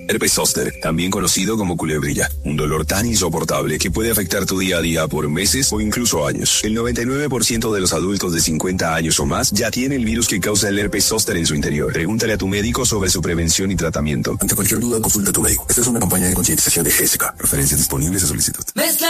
Herpes zóster, también conocido como culebrilla, un dolor tan insoportable que puede afectar tu día a día por meses o incluso años. El 99% de los adultos de 50 años o más ya tiene el virus que causa el herpes zóster en su interior. Pregúntale a tu médico sobre su prevención y tratamiento. Ante cualquier duda, consulta a tu médico. Esta es una campaña de concientización de GSK. Referencias disponibles a solicitud.